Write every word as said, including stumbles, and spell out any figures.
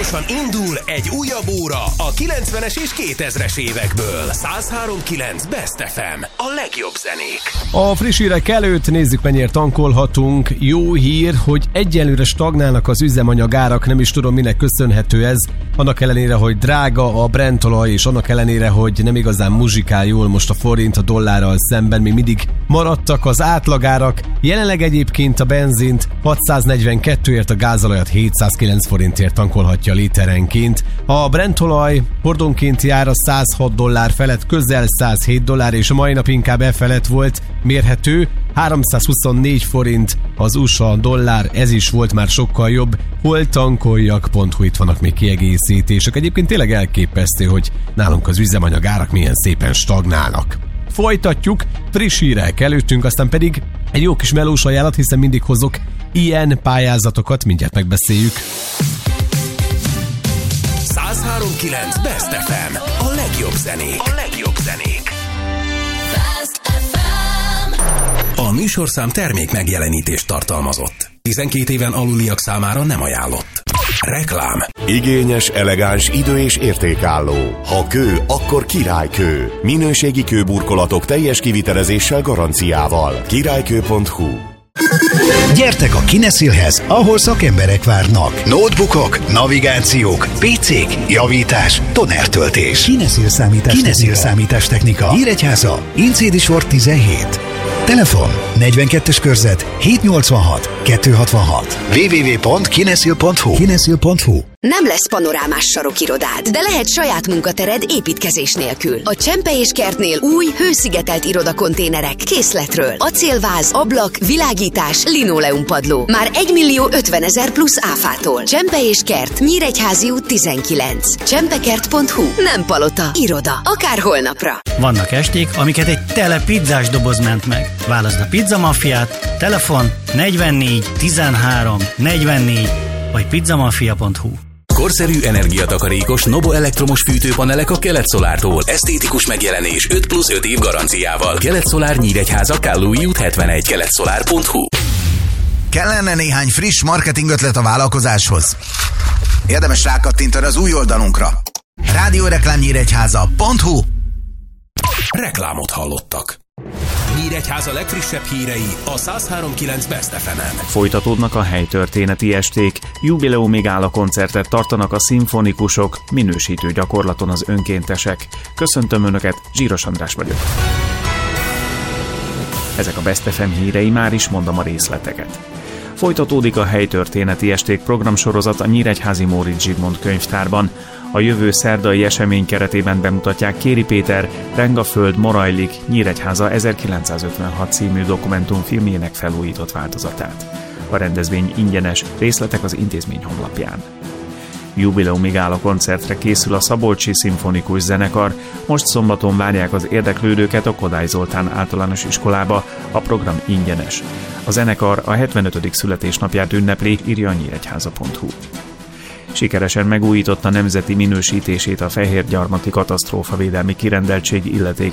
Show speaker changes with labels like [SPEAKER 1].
[SPEAKER 1] Hamarosan indul egy újabb óra a kilencvenes és kétezres évekből. száz három pont kilenc Best ef em. A legjobb zenék.
[SPEAKER 2] A friss hírek előtt nézzük, mennyire tankolhatunk. Jó hír, hogy egyelőre stagnálnak az üzemanyagárak, nem is tudom, minek köszönhető ez. Annak ellenére, hogy drága a Brent-olaj, és annak ellenére, hogy nem igazán muzsikál jól most a forint a dollárral szemben, még mindig maradtak az átlagárak. Jelenleg egyébként a benzint hatszáznegyvenkettőért, a gázolajat hétszázkilenc forintért tankolhatja literenként. A Brent-olaj hordonkénti ára száz hat dollár felett, közel száz hét dollár, és a mai nap inkább e felett volt mérhető. háromszázhuszonnégy forint az u es á dollár, ez is volt már sokkal jobb. Hol tankoljak pont hu, itt vannak még kiegészítések. Egyébként tényleg elképesztő, hogy nálunk az üzemanyag árak milyen szépen stagnálnak. Folytatjuk, friss hírek előttünk, aztán pedig egy jó kis melós ajánlat, hiszen mindig hozok ilyen pályázatokat, mindjárt megbeszéljük.
[SPEAKER 1] száz három pont kilenc Best ef em. A legjobb zenék. A legjobb zenék. Best ef em. A műsorszám termék megjelenítést tartalmazott. tizenkét éven aluliak számára nem ajánlott. Reklám.
[SPEAKER 3] Igényes, elegáns, idő- és értékálló. Ha kő, akkor királykő. Minőségi kőburkolatok teljes kivitelezéssel, garanciával. királykő pont hu.
[SPEAKER 4] Gyertek a Kinesilhez, ahol szakemberek várnak. Notebookok, navigációk, pé cék, javítás, tonertöltés. Kinesil számítástechnika. Kinesil számítástechnika. Nyíregyháza, Incédi sor tizenhét. Telefon negyvenkettes körzet hétszáznyolcvanhat kétszázhatvanhat. double-u double-u double-u pont kinesil pont hu. kinesil pont hu.
[SPEAKER 5] Nem lesz panorámás sarokirodád, de lehet saját munkatered építkezés nélkül. A Csempe és Kertnél új, hőszigetelt irodakonténerek készletről. Acélváz, ablak, világítás, linoleumpadló. Már egymillió ötvenezer plusz áfától. Csempe és Kert, Nyíregyházi út tizenkilenc. csempekert pont hu. Nem palota, iroda. Akár holnapra.
[SPEAKER 6] Vannak esték, amiket egy tele pizzás doboz ment meg. Válaszd a Pizza Maffiát, telefon negyvennégy tizenhárom negyvennégy vagy pizzamafia pont hu.
[SPEAKER 1] Korszerű energiatakarékos Nobo elektromos fűtőpanelek a Kelet-Szolártól. Esztétikus megjelenés öt plusz öt év garanciával. Kelet-Szolár, Nyíregyháza, Kállói út hetvenegy. keletszolár pont hu.
[SPEAKER 7] Kellene néhány friss marketing ötlet a vállalkozáshoz? Érdemes rákattintani az új oldalunkra. rádióreklámnyíregyháza pont hu.
[SPEAKER 1] Reklámot hallottak. Nyíregyháza legfrissebb hírei a száz három pont kilenc Best ef em-en.
[SPEAKER 8] Folytatódnak a helytörténeti esték, jubileumi gála koncertet tartanak a szimfonikusok, minősítő gyakorlaton az önkéntesek. Köszöntöm Önöket, Zsíros András vagyok. Ezek a Best ef em hírei, már is mondom a részleteket. Folytatódik a helytörténeti esték programsorozat a Nyíregyházi Móricz Zsigmond könyvtárban. A jövő szerdai esemény keretében bemutatják Kéri Péter Rengaföld Morajlik Nyíregyháza ezerkilencszázötvenhat című dokumentumfilmjének felújított változatát. A rendezvény ingyenes, részletek az intézmény honlapján. Jubileumi gála koncertre készül a Szabolcsi Szimfonikus Zenekar. Most szombaton várják az érdeklődőket a Kodály Zoltán általános iskolába, a program ingyenes. A zenekar a hetvenötödik születésnapját ünnepli, írja a nyíregyháza pont hu. Sikeresen megújította nemzeti minősítését a Fehérgyarmati Katasztrófavédelmi Kirendeltség illetékes